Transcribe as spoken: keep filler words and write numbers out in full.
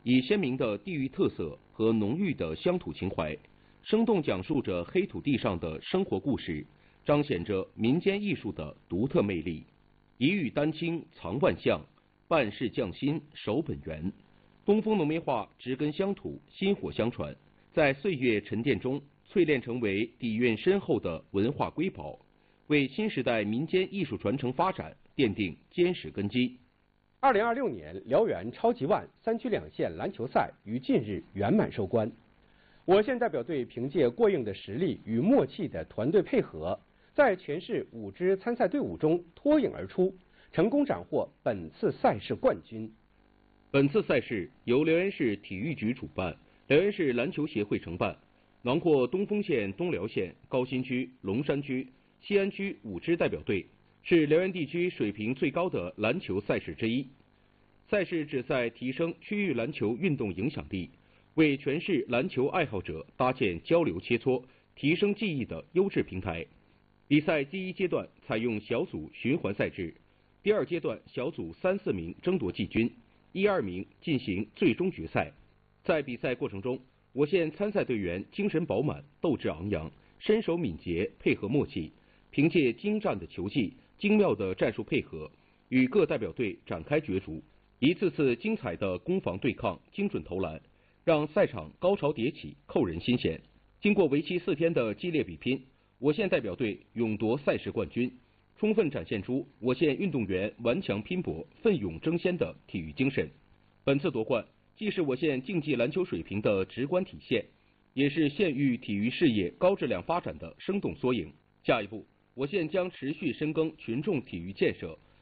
以鲜明的地域特色和浓郁的乡土情怀，生动讲述着黑土地上的生活故事，彰显着民间艺术的独特魅力。一语丹青藏万象，办事匠心守本源。东风农民画植根乡土，薪火相传，在岁月沉淀中淬炼成为底蕴深厚的文化瑰宝，为新时代民间艺术传承发展奠定坚实根基。 二零二六年辽源超级碗三区两县篮球赛于近日圆满收官。我县代表队凭借过硬的实力与默契的团队配合，在全市五支参赛队伍中脱颖而出，成功斩获本次赛事冠军。 本次赛事由辽源市体育局主办，辽源市篮球协会承办，囊括东丰县、东辽县、高新区、龙山区、西安区五支代表队，是辽源地区水平最高的篮球赛事之一。赛事旨在提升区域篮球运动影响力，为全市篮球爱好者搭建交流切磋、提升技艺的优质平台。比赛第一阶段采用小组循环赛制，第二阶段小组三四名争夺季军，一二名进行最终决赛。在比赛过程中，我县参赛队员精神饱满、斗志昂扬、身手敏捷、配合默契，凭借精湛的球技、精妙的战术配合，与各代表队展开角逐，一次次精彩的攻防对抗、精准投篮，让赛场高潮迭起，扣人心弦。经过为期四天的激烈比拼，我县代表队勇夺赛事冠军，充分展现出我县运动员顽强拼搏、奋勇争先的体育精神。本次夺冠既是我县竞技篮球水平的直观体现，也是县域体育事业高质量发展的生动缩影。下一步，我县将持续深耕群众体育建设，